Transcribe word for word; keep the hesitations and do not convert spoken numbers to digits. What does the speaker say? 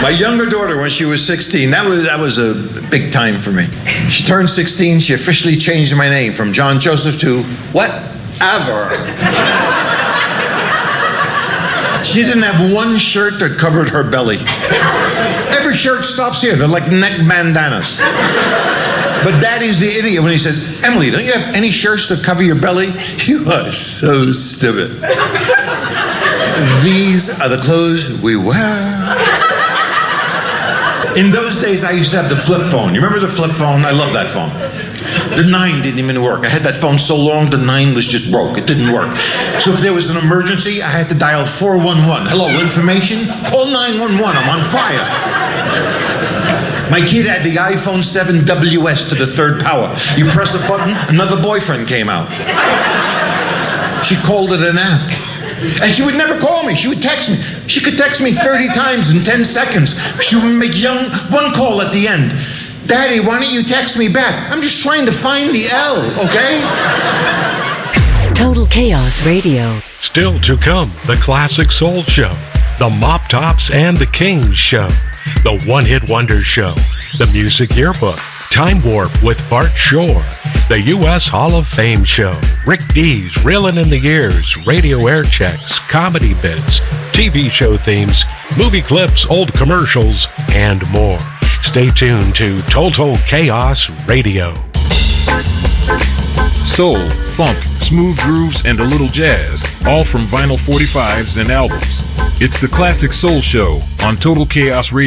My younger daughter, when she was sixteen, that was that was a big time for me. She turned sixteen. She officially changed my name from John Joseph to whatever. She didn't have one shirt that covered her belly. Every shirt stops here. They're like neck bandanas. But Daddy's the idiot when he said, Emily, don't you have any shirts that cover your belly? You are so stupid. These are the clothes we wear. In those days, I used to have the flip phone. You remember the flip phone? I love that phone. The nine didn't even work. I had that phone so long, the nine was just broke. It didn't work. So if there was an emergency, I had to dial four one one. Hello, information? Call nine one one. I'm on fire. My kid had the iPhone seven W S to the third power. You press a button, another boyfriend came out. She called it an app. And she would never call me. She would text me. She could text me thirty times in ten seconds. She would make young one call at the end. Daddy, why don't you text me back? I'm just trying to find the L, okay? Total Chaos Radio. Still to come, the Classic Soul Show, the Mop Tops and the Kings Show, the One Hit Wonder Show, the Music Yearbook, Time Warp with Bart Shore, the U S Hall of Fame Show, Rick D's Reelin' in the Years, radio air checks, comedy bits, T V show themes, movie clips, old commercials, and more. Stay tuned to Total Chaos Radio. Soul, funk, smooth grooves, and a little jazz, all from vinyl forty-fives and albums. It's the Classic Soul Show on Total Chaos Radio.